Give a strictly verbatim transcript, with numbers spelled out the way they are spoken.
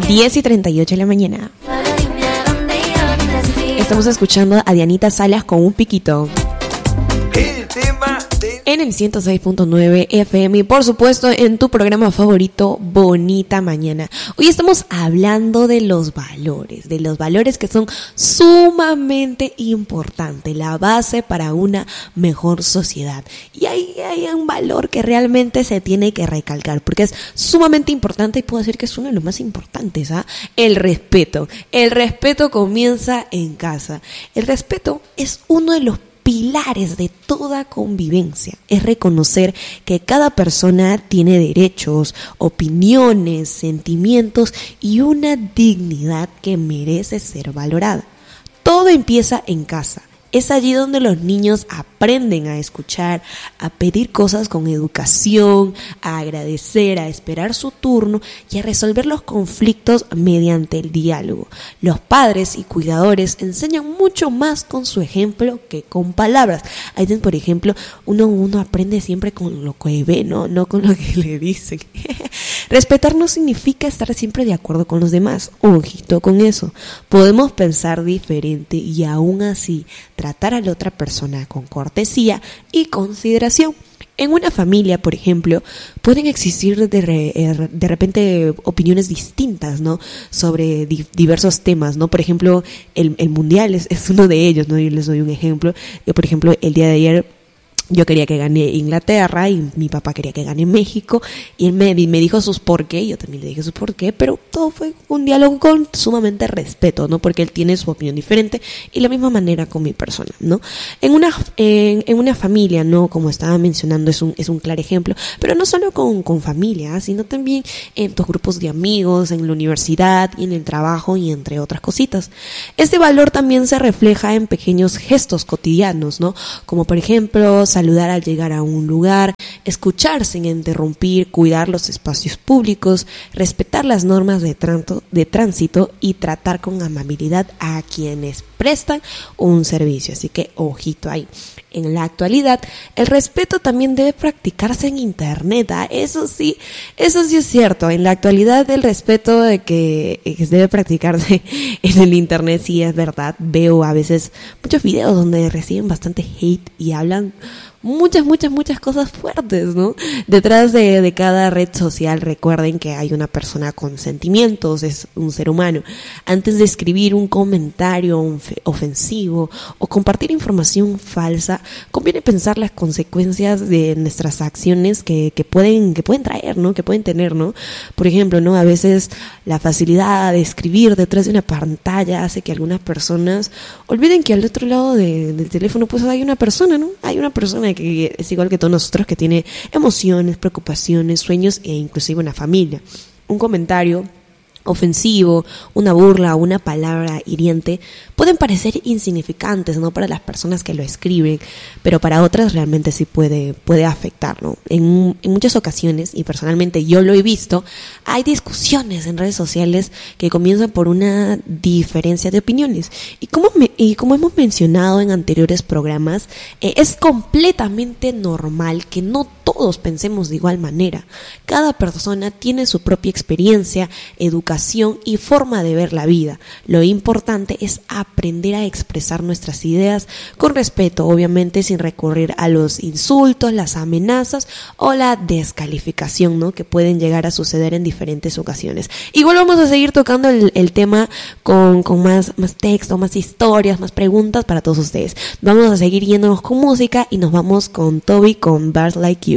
diez y treinta y ocho de la mañana. Estamos escuchando a Dianita Salas con Un Piquito. El tema de... En el ciento seis punto nueve F M y por supuesto en tu programa favorito, Bonita Mañana. Hoy estamos hablando de los valores, de los valores que son sumamente importantes, la base para una mejor sociedad. Y hay, hay un valor que realmente se tiene que recalcar porque es sumamente importante y puedo decir que es uno de los más importantes, ¿ah? El respeto. El respeto comienza en casa. El respeto es uno de los pilares de toda convivencia. Es reconocer que cada persona tiene derechos, opiniones, sentimientos y una dignidad que merece ser valorada. Todo empieza en casa. Es allí donde los niños aprenden a escuchar, a pedir cosas con educación, a agradecer, a esperar su turno y a resolver los conflictos mediante el diálogo. Los padres y cuidadores enseñan mucho más con su ejemplo que con palabras. Ahí, por ejemplo, uno, uno aprende siempre con lo que ve, ¿no? No con lo que le dicen. Respetar no significa estar siempre de acuerdo con los demás. Ojito con eso. Podemos pensar diferente y aún así tratar a la otra persona con cortesía y consideración. En una familia, por ejemplo, pueden existir de, re, de repente opiniones distintas, ¿no? Sobre di, diversos temas, ¿no? Por ejemplo, el, el mundial es, es uno de ellos, ¿no? Yo les doy un ejemplo. Yo, por ejemplo, el día de ayer yo quería que gane Inglaterra y mi papá quería que gane México y él me, me dijo sus por qué, yo también le dije sus por qué, pero todo fue un diálogo con sumamente respeto, ¿no? Porque él tiene su opinión diferente y la misma manera con mi persona, ¿no? En una en, en una familia, ¿no? Como estaba mencionando, es un es un claro ejemplo, pero no solo con, con familia, sino también en tus grupos de amigos, en la universidad y en el trabajo y entre otras cositas. Este valor también se refleja en pequeños gestos cotidianos, ¿no? Como por ejemplo, saludar al llegar a un lugar, escuchar sin interrumpir, cuidar los espacios públicos, respetar las normas de, tranto, de tránsito y tratar con amabilidad a quienes prestan un servicio. Así que ojito ahí. En la actualidad, el respeto también debe practicarse en internet. ¿eh? Eso sí, eso sí es cierto. En la actualidad, el respeto de que, que debe practicarse en el internet sí es verdad. Veo a veces muchos videos donde reciben bastante hate y hablan muchas, muchas, muchas cosas fuertes, ¿no? Detrás de, de cada red social, recuerden que hay una persona con sentimientos, es un ser humano. Antes de escribir un comentario ofensivo o compartir información falsa, conviene pensar las consecuencias de nuestras acciones que, que pueden, que pueden traer, ¿no? Que pueden tener, ¿no? Por ejemplo, ¿no? A veces la facilidad de escribir detrás de una pantalla hace que algunas personas olviden que al otro lado de, del teléfono pues hay una persona, ¿no? Hay una persona que es igual que todos nosotros, que tiene emociones, preocupaciones, sueños e inclusive una familia. Un comentario ofensivo, una burla o una palabra hiriente pueden parecer insignificantes, ¿no? Para las personas que lo escriben, pero para otras realmente sí puede, puede afectar, ¿no? En, en muchas ocasiones, y personalmente yo lo he visto, hay discusiones en redes sociales que comienzan por una diferencia de opiniones. Y como, me, y como hemos mencionado en anteriores programas, eh, es completamente normal que no todos pensemos de igual manera. Cada persona tiene su propia experiencia, educación y forma de ver la vida. Lo importante es aprender a expresar nuestras ideas con respeto, obviamente sin recurrir a los insultos, las amenazas o la descalificación, ¿no? Que pueden llegar a suceder en diferentes ocasiones. Igual vamos a seguir tocando el, el tema con, con más, más texto, más historias, más preguntas para todos ustedes. Vamos a seguir yéndonos con música y nos vamos con Toby con Bars Like You.